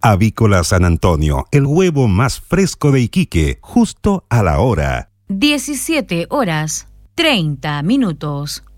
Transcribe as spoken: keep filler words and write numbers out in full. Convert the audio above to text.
Avícola San Antonio, el huevo más fresco de Iquique, justo a la hora. diecisiete horas, treinta minutos.